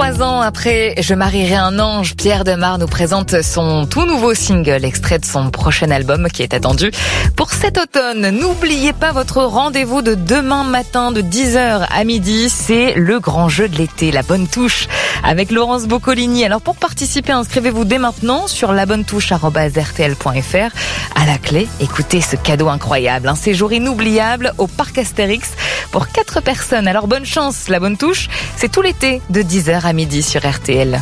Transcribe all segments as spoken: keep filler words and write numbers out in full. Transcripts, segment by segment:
Trois ans après Je marierai un ange, Pierre Demar nous présente son tout nouveau single, extrait de son prochain album qui est attendu pour cet automne. N'oubliez pas votre rendez-vous de demain matin de dix heures à midi, c'est le grand jeu de l'été, La Bonne Touche, avec Laurence Boccolini. Alors pour participer, inscrivez-vous dès maintenant sur labonnetouche arobase r t l point f r. À la clé, écoutez ce cadeau incroyable, un séjour inoubliable au parc Astérix pour quatre personnes. Alors bonne chance, La Bonne Touche, c'est tout l'été de dix heures à midi sur R T L.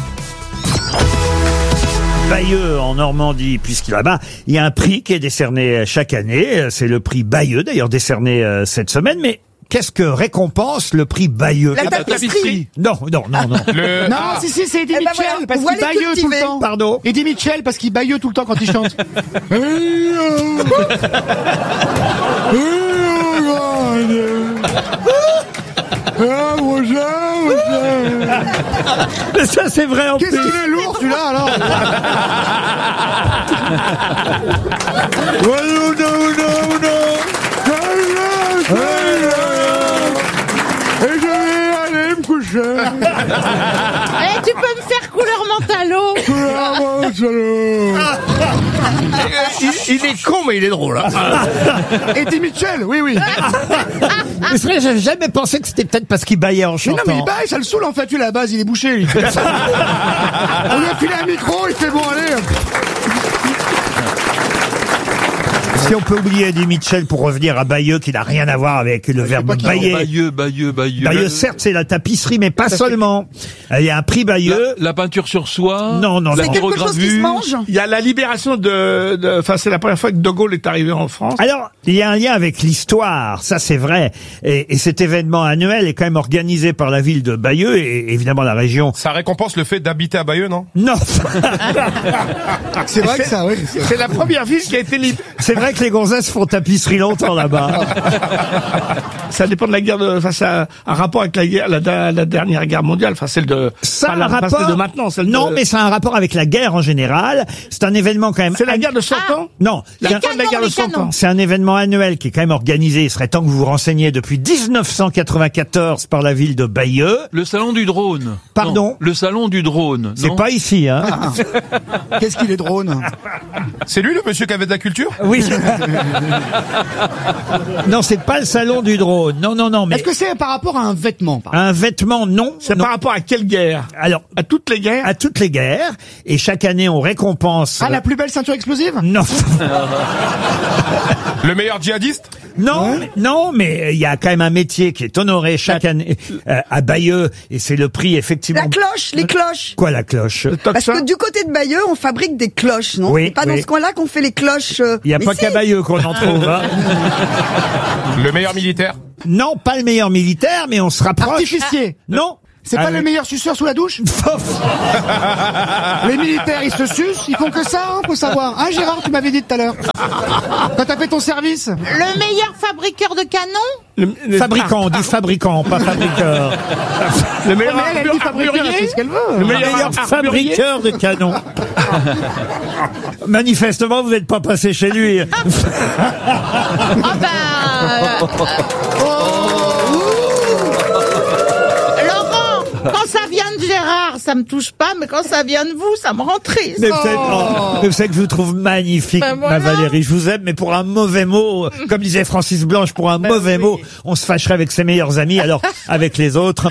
Bayeux en Normandie, puisqu'il là-bas, il y a un prix qui est décerné chaque année. C'est le prix Bayeux, d'ailleurs décerné euh, cette semaine. Mais qu'est-ce que récompense le prix Bayeux? La tapisserie. Non, non, non, non. Le... Non, ah. si, si, c'est Eddie eh ben Mitchell, voilà, parce qu'il bailleut tout le temps. Pardon. Eddie Mitchell, parce qu'il bailleut tout le temps quand il chante. Mais ça, c'est vrai en plus. Qu'est-ce qu'il est lourd, celui-là, alors? Oh, non, non, non, non. Et je vais aller me coucher. Eh, tu peux me faire couleur mentalo? Couleur mentalo. Il, il est con, mais il est drôle. Hein. Eddie Mitchell, oui, oui. Mais c'est vrai, j'avais jamais pensé que c'était peut-être parce qu'il baillait en Mais chantant. non, mais il baille, ça le saoule en fait. Lui, à la base, il est bouché. Lui. On lui a filé un micro, il fait bon, allez. Si on peut oublier Eddie Mitchell pour revenir à Bayeux, qui n'a rien à voir avec le verbe bailler. Bayeux, Bayeux, Bayeux. Bayeux, certes, c'est la tapisserie, mais pas seulement. Il y a un prix Bayeux. La, la peinture sur soie. Non, non, C'est non. quelque chose qui se mange. Il y a la libération de, enfin, c'est la première fois que De Gaulle est arrivé en France. Alors, il y a un lien avec l'histoire, ça c'est vrai. Et, et cet événement annuel est quand même organisé par la ville de Bayeux et évidemment la région. Ça récompense le fait d'habiter à Bayeux, non? Non. C'est vrai que ça, oui. C'est la première ville qui a été libérée. C'est vrai que les gonzesses font tapisserie longtemps là-bas. Ça dépend de la guerre de, enfin, ça a un rapport avec la guerre, la, la dernière guerre mondiale, enfin, celle de, Ça a pas un la, pas rapport. celle de maintenant, celle non, de... mais ça a un rapport avec la guerre en général. C'est un événement quand même. C'est la guerre de cent ans? Non. La c'est un- fin de la guerre de cent ans. C'est un événement annuel qui est quand même organisé. Il serait temps que vous vous renseigniez depuis dix-neuf cent quatre-vingt-quatorze par la ville de Bayeux. Le salon du drone. Pardon? Non, le salon du drone. C'est non pas ici, hein. Qu'est-ce qu'il est drone? C'est lui le monsieur qui avait de la culture? Oui. Non, c'est pas le salon du drone. Non, non, non, mais Est-ce que c'est par rapport à un vêtement? par un vêtement, non. C'est non. par rapport à quelle guerre? Alors, À toutes les guerres? à toutes les guerres. Et chaque année, on récompense. Ah, la plus belle ceinture explosive? Non. Le meilleur djihadiste? Non, mais- non, mais il y a quand même un métier qui est honoré chaque année euh, à Bayeux, et c'est le prix effectivement. La cloche, les cloches. Quoi, la cloche? Parce que du côté de Bayeux, on fabrique des cloches, non? Oui, C'est pas oui. dans ce coin-là qu'on fait les cloches. euh, Il y a mais pas si. qu'à Bayeux qu'on en trouve. Hein. Le meilleur militaire? Non, pas le meilleur militaire, mais on se rapproche. Artificier. Non. C'est Ah, pas oui. le meilleur suceur sous la douche? Les militaires, ils se sucent, ils font que ça, hein, faut savoir. Hein, Gérard, tu m'avais dit tout à l'heure. Quand t'as fait ton service? Le meilleur fabriqueur de canons? Le, le- Fabricant, on dit fabricant, pas fabriqueur. le meilleur Mais elle, elle dit fabriqueur, elle fait ce qu'elle veut. Le Le meilleur, meilleur fabriqueur de canons. Manifestement, vous n'êtes pas passé chez lui. Ah bah... euh, Laurent, quand ça vient de Gérard, ça me touche pas, mais quand ça vient de vous, ça me rend triste. Mais vous savez, oh, mais vous savez que je vous trouve magnifique, Ben ma voilà. Valérie. Je vous aime, mais pour un mauvais mot, comme disait Francis Blanche, pour un mauvais oui. mot, on se fâcherait avec ses meilleurs amis, alors avec les autres.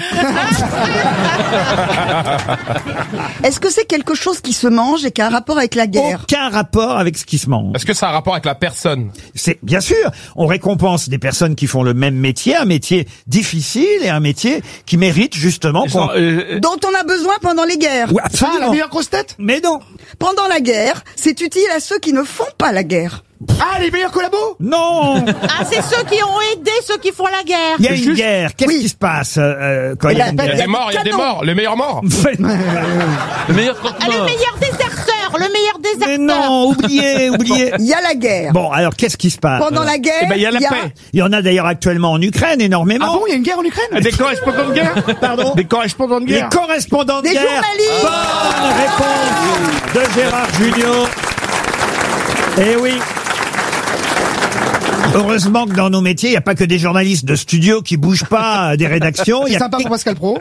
Est-ce que c'est quelque chose qui se mange et qui a un rapport avec la guerre? Aucun rapport avec ce qui se mange. Est-ce que ça a un rapport avec la personne? C'est bien sûr, on récompense des personnes qui font le même métier, un métier difficile et un métier qui mérite justement qu'on... euh, Dont on a besoin pendant les guerres. Oui, Ah, la absolument. meilleure grosse tête? Mais non, Pendant la guerre, c'est utile à ceux qui ne font pas la guerre. Ah, les meilleurs collabos? non. Ah, c'est ceux qui ont aidé ceux qui font la guerre. Il y a une Juste- guerre. Qu'est-ce Oui. qui se passe euh, quand il y a Eh une ben, Il y a guerre des morts, il y a des Canon. morts. Le meilleur mort? Le meilleur Ah, le croque-mort. meilleur déserteur, le meilleur déserteur. Mais non, oubliez, oubliez. Il y a la guerre. Bon, alors qu'est-ce qui se passe Pendant la guerre, eh ben, il y a la paix. Il y en a d'ailleurs actuellement en Ukraine énormément. Ah bon, il y a une guerre en Ukraine? Des correspondants de guerre? Pardon. Des correspondants de Les guerre? correspondants de Des guerre. journalistes. Bonne réponse de Gérard Junior. Eh oui. Heureusement que dans nos métiers, il n'y a pas que des journalistes de studio qui bougent pas euh, des rédactions. Il y C'est a sympa pour Pascal Pro.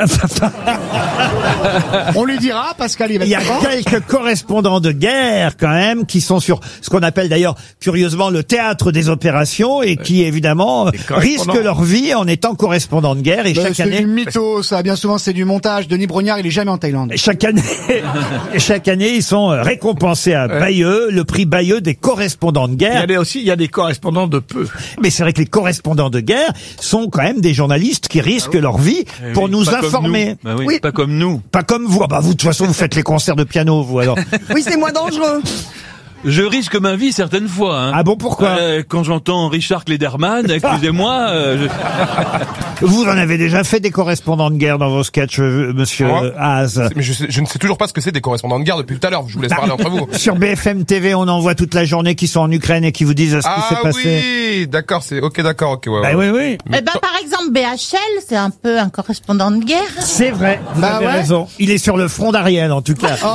On lui dira, Pascal, il va Il y a être content. quelques correspondants de guerre quand même qui sont sur ce qu'on appelle d'ailleurs curieusement le théâtre des opérations et qui évidemment risquent leur vie en étant correspondants de guerre et Bah, chaque c'est année du mytho, ça. Bien souvent, c'est du montage. Denis Brognard, il est jamais en Thaïlande. chaque année chaque année ils sont récompensés à Bayeux, le prix Bayeux des correspondants de Il y guerre. a des- aussi, il y a des correspondants de peu. Mais c'est vrai que les correspondants de guerre sont quand même des journalistes qui risquent leur vie pour nous Pas comme informer. nous. Bah oui, Oui. pas comme nous. Pas comme vous. Ah bah vous de toute façon vous faites les concerts de piano vous alors. Oui, c'est moins dangereux. Je risque ma vie certaines fois. Hein. Ah bon, pourquoi? Euh, Quand j'entends Richard Klederman, excusez-moi, euh, je... Vous en avez déjà fait des correspondants de guerre dans vos sketchs, euh, monsieur Moi euh, Haas. Mais je, sais- je ne sais toujours pas ce que c'est des correspondants de guerre depuis tout à l'heure. Je vous laisse parler entre vous. Sur B F M T V, on en voit toute la journée qui sont en Ukraine et qui vous disent ce qui Ah s'est passé. oui, d'accord, c'est ok, d'accord, ok, ouais. Bah ouais. oui, oui. Mais Eh ben, to- par exemple, B H L, c'est un peu un correspondant de guerre. C'est vrai, vous Bah avez ouais. raison. Il est sur le front d'Ariel, en tout cas.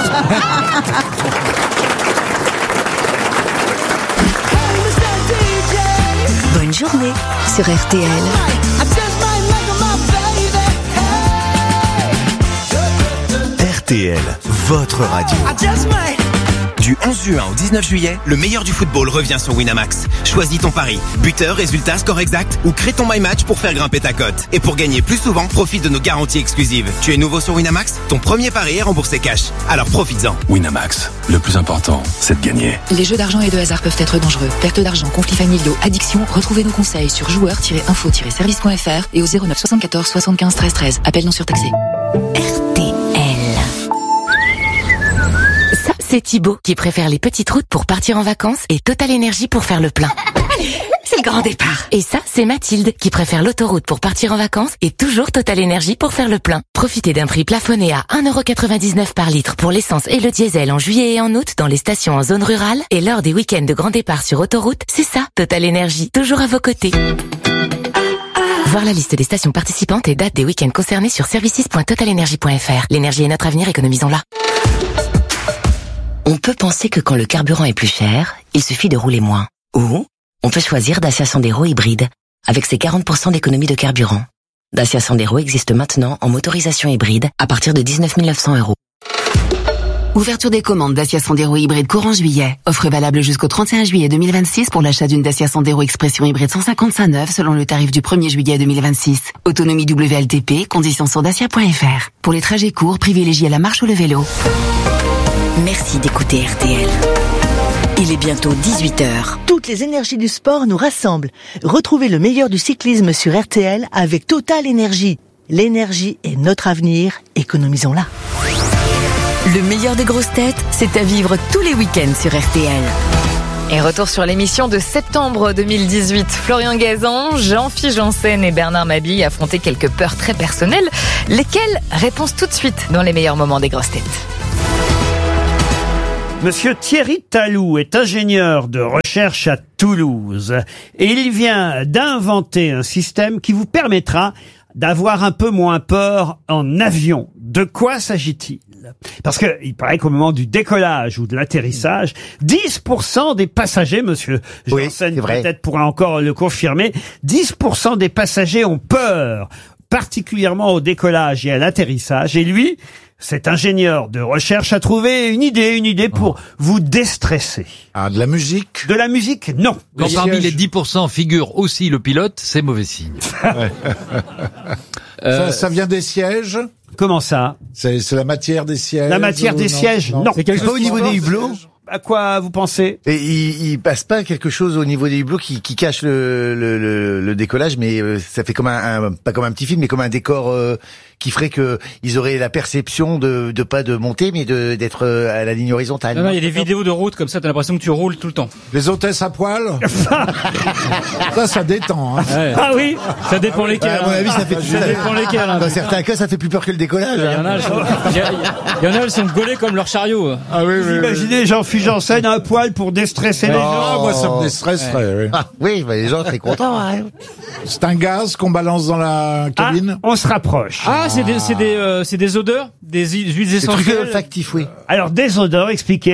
Bonne journée sur R T L. R T L, votre radio. Du onze juin au dix-neuf juillet, le meilleur du football revient sur Winamax. Choisis ton pari. Buteur, résultat, score exact ou crée ton My Match pour faire grimper ta cote. Et pour gagner plus souvent, profite de nos garanties exclusives. Tu es nouveau sur Winamax? Ton premier pari est remboursé cash. Alors profites-en. Winamax, le plus important, c'est de gagner. Les jeux d'argent et de hasard peuvent être dangereux. Perte d'argent, conflits familiaux, addiction. Retrouvez nos conseils sur joueurs tiret info tiret service point f r et au zéro neuf soixante-quatorze soixante-quinze treize treize. Appel non surtaxé. R T L. Ça, c'est Thibaut qui préfère les petites routes pour partir en vacances et Total Énergie pour faire le plein. C'est le grand départ. Et ça, c'est Mathilde qui préfère l'autoroute pour partir en vacances et toujours Total Énergie pour faire le plein. Profitez d'un prix plafonné à un euro quatre-vingt-dix-neuf par litre pour l'essence et le diesel en juillet et en août dans les stations en zone rurale et lors des week-ends de grand départ sur autoroute. C'est ça, Total Énergie, toujours à vos côtés. Voir la liste des stations participantes et date des week-ends concernés sur services point total énergie point f r. L'énergie est notre avenir, économisons-la. On peut penser que quand le carburant est plus cher, il suffit de rouler moins. Ou on peut choisir Dacia Sandero hybride, avec ses quarante pour cent d'économie de carburant. Dacia Sandero existe maintenant en motorisation hybride à partir de dix-neuf mille neuf cents euros. Ouverture des commandes Dacia Sandero hybride courant juillet. Offre valable jusqu'au trente et un juillet deux mille vingt-six pour l'achat d'une Dacia Sandero Expression hybride cent cinquante-cinq neuve selon le tarif du premier juillet deux mille vingt-six. Autonomie W L T P, conditions sur dacia point f r. Pour les trajets courts, privilégiez la marche ou le vélo. Merci d'écouter R T L. Il est bientôt dix-huit heures. Toutes les énergies du sport nous rassemblent. Retrouvez le meilleur du cyclisme sur R T L avec Total Énergie. L'énergie est notre avenir, économisons-la. Le meilleur des grosses têtes, c'est à vivre tous les week-ends sur R T L. Et retour sur l'émission de septembre deux mille dix-huit. Florian Gazan, Jean-Philippe Janssen et Bernard Mabille affrontaient quelques peurs très personnelles. Lesquelles? Réponse tout de suite dans les meilleurs moments des grosses têtes. Monsieur Thierry Talou est ingénieur de recherche à Toulouse et il vient d'inventer un système qui vous permettra d'avoir un peu moins peur en avion. De quoi s'agit-il? Parce que il paraît qu'au moment du décollage ou de l'atterrissage, dix pour cent des passagers, monsieur Janssen peut-être pourra encore le confirmer, dix pour cent des passagers ont peur, particulièrement au décollage et à l'atterrissage. Et lui, cet ingénieur de recherche a trouvé une idée, une idée pour oh. vous déstresser. Ah, de la musique? De la musique, non. Quand les parmi sièges. Les dix pour cent figure aussi le pilote, c'est mauvais signe. euh, ça, ça vient des sièges? Comment ça? C'est la matière des sièges? La matière des non, sièges, non. non. C'est quelque chose au niveau des hublots? À quoi vous pensez? Et il, il passe pas quelque chose au niveau des hublots qui, qui cache le, le, le, le décollage, mais euh, ça fait comme un, un, pas comme un petit film, mais comme un décor euh, qui ferait que ils auraient la perception de, de pas de monter, mais de d'être à la ligne horizontale. Non, non, il y a des vidéos de route comme ça, t'as l'impression que tu roules tout le temps. Les hôtesses à poil? Ça, ça détend. Hein. Ouais. Ah oui, ça dépend lesquels. Bah, à mon avis, ça fait. Ça, ça dépend lesquels. Hein. Dans certains cas, ça fait plus peur que le décollage. Il y en a, il y, y, y en a, elles sont gaulées comme leur chariot. Ah oui, oui. Imaginez Jean-Philippe Janssen à un poil pour déstresser oh, les gens. Ah, moi, ça me déstresserait. Ouais. Oui, ah, oui bah, les gens seraient contents. Hein. C'est un gaz qu'on balance dans la cabine. Ah, on se rapproche. Ah, c'est des, c'est des, euh, c'est des odeurs, des huiles essentielles. C'est olfactif, oui. Alors des odeurs, expliquez.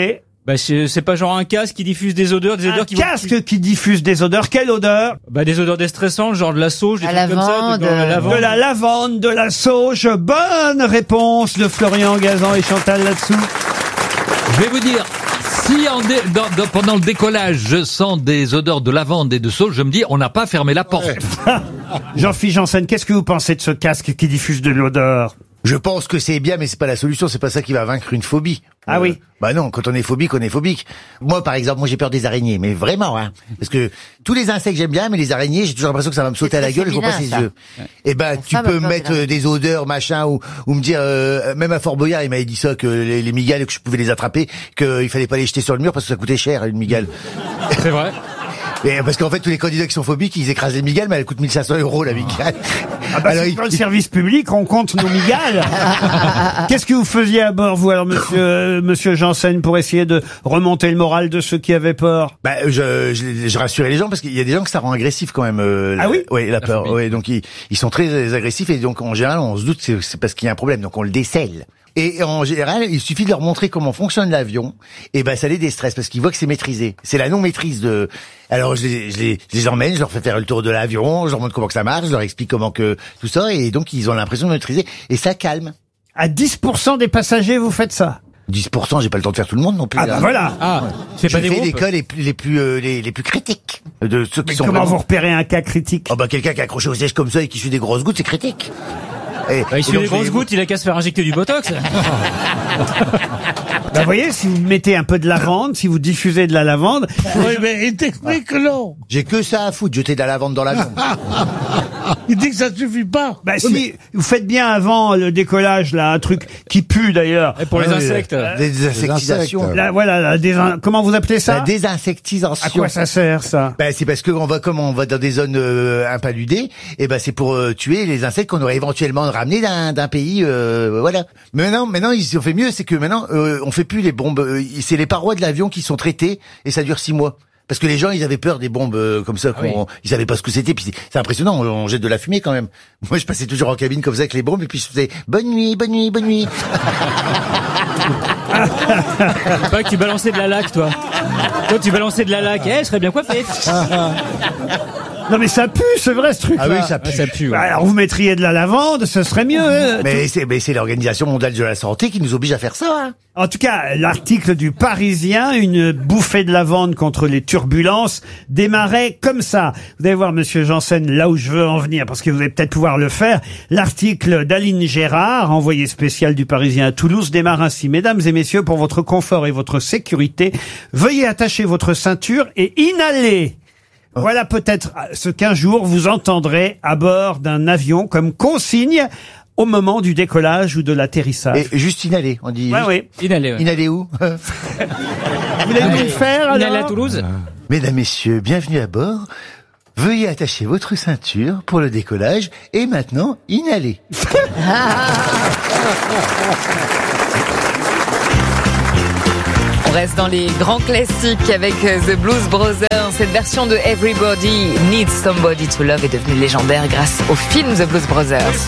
Bah c'est, c'est pas genre un casque qui diffuse des odeurs, des odeurs Un qui casque vont... qui diffuse des odeurs. Quelle odeur? Bah des odeurs déstressantes, genre de la sauge, des La trucs comme ça, lavande. de, de la lavande. De la lavande, de la sauge. Bonne réponse de Florian Gazan et Chantal là-dessous. Je vais vous dire, si en dé- dans- dans- pendant le décollage, je sens des odeurs de lavande et de sauge, je me dis, on n'a pas fermé la porte. Jean-Philippe Janssen, qu'est-ce que vous pensez de ce casque qui diffuse de l'odeur? Je pense que c'est bien, mais c'est pas la solution. C'est pas ça qui va vaincre une phobie. Ah oui. Bah non, quand on est phobique, on est phobique. Moi, par exemple, moi j'ai peur des araignées, mais vraiment, hein. Parce que tous les insectes j'aime bien, mais les araignées, j'ai toujours l'impression que ça va me sauter à la gueule, et je vois pas ses yeux. Et ben, tu peux mettre euh, des odeurs, machin, ou, ou me dire, euh, même à Fort Boyard, il m'avait dit ça, que les, les migales, que je pouvais les attraper, qu'il fallait pas les jeter sur le mur parce que ça coûtait cher, une migale. C'est vrai. Et parce qu'en fait, tous les candidats qui sont phobiques, ils écrasent les migales, mais elle coûte mille cinq cents euros, la migale. Ah bah, Alors, c'est il- dans le service public, on compte nos migales. Qu'est-ce que vous faisiez à bord, vous, alors, monsieur, euh, monsieur Janssen, pour essayer de remonter le moral de ceux qui avaient peur? Bah, je, je, je rassurais les gens parce qu'il y a des gens que ça rend agressif quand même. Euh, Ah oui? Oui, la peur. Ouais, donc ils, ils sont très agressifs et donc en général, on se doute que c'est- c'est parce qu'il y a un problème, donc on le décèle. Et en général, il suffit de leur montrer comment fonctionne l'avion, et ben ça les déstresse parce qu'ils voient que c'est maîtrisé. C'est la non-maîtrise de. Alors je les, je les, je les emmène, je leur fais faire le tour de l'avion, je leur montre comment que ça marche, je leur explique comment que tout ça, et donc ils ont l'impression de maîtriser, et ça calme. À dix pour cent des passagers, vous faites ça? dix pour cent, j'ai pas le temps de faire tout le monde non plus. Ah là. bah voilà. Ah, tu fais Je pas des fais groupes les cas les plus les plus euh, les, les plus critiques de ceux qui Mais sont. comment vraiment- vous repérez un cas critique? Oh bah quelqu'un qui est accroché au siège comme ça et qui suit des grosses gouttes, c'est critique. Et, Bah, il et suit donc, des je vais- grosses gouttes, il a qu'à se faire injecter du botox. Bah, vous voyez, si vous mettez un peu de lavande, si vous diffusez de la lavande, Oui, mais il t'explique que non. J'ai que ça à foutre, jeter de la lavande dans l'avion. Il dit que ça suffit pas. bah si vous faites bien avant le décollage là un truc qui pue d'ailleurs. Et pour les Ah oui, insectes. la désinsectisation. insectes. Là voilà, la désin- comment vous appelez ça? La désinsectisation. À quoi ça sert ça? Ben, c'est parce que on va comme on va dans des zones euh, impaludées, et ben c'est pour euh, tuer les insectes qu'on aurait éventuellement ramenés d'un d'un pays, euh, voilà. Mais maintenant, maintenant ils ont fait mieux, c'est que maintenant euh, on fait plus les bombes, euh, c'est les parois de l'avion qui sont traitées et ça dure six mois. Parce que les gens, ils avaient peur des bombes euh, comme ça, qu'on, ils savaient pas ce que c'était. Puis c'est, c'est impressionnant, on, on jette de la fumée quand même. Moi, je passais toujours en cabine comme ça avec les bombes et puis je faisais bonne nuit, bonne nuit, bonne nuit. C'est pas que tu balançais de la laque, toi. Toi, tu balançais de la laque. Eh, elle serait bien coiffée. Non mais ça pue, c'est vrai ce truc. Ah oui, ça pue. Ouais, ça pue. Ouais. Bah, alors vous mettriez de la lavande, ce serait mieux. hein. Mais c'est, mais c'est l'Organisation mondiale de la santé qui nous oblige à faire ça. Hein. En tout cas, l'article du Parisien, une bouffée de lavande contre les turbulences, démarrait comme ça. Vous allez voir, monsieur Janssen, là où je veux en venir, parce que vous allez peut-être pouvoir le faire. L'article d'Aline Gérard, envoyé spécial du Parisien à Toulouse, démarre ainsi. Mesdames et messieurs, pour votre confort et votre sécurité, veuillez attacher votre ceinture et inhaler. Voilà peut-être ce qu'un jour vous entendrez à bord d'un avion comme consigne au moment du décollage ou de l'atterrissage. Et juste inhaler, on dit. Ouais, juste- oui. Inhaler, ouais. Inhaler où? Vous voulez nous le faire alors? Inhaler à Toulouse. Mesdames, messieurs, bienvenue à bord. Veuillez attacher votre ceinture pour le décollage et maintenant, inhaler. On reste dans les grands classiques avec euh, The Blues Brothers. Cette version de Everybody Needs Somebody to Love est devenue légendaire grâce au film The Blues Brothers.